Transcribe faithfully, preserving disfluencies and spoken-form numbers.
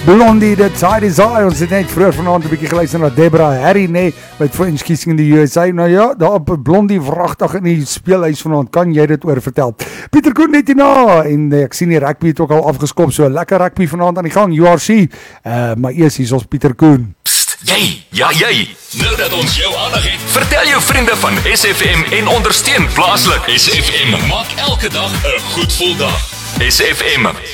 Blondie, dit Side is I. Ons het net vroeër vanaand 'n bietjie geluister na Deborah Harry, nee, met French Kissing in the U S A. Nou ja, daar op Blondie vragtig in die speelhuis vanaand, kan jy dit oor vertel? Pieter Koen net hierna, en ek sien die rugby het ook al afgeskop, so lekker rugby vanaand aan die gang, U R C. Uh, maar eers hier is ons Pieter Koen. Psst, jy, ja jy, nou dat ons jou aandag het, vertel jou vriende van S F M en ondersteun plaaslik. S F M maak elke dag 'n goed gevoel dag. S F M,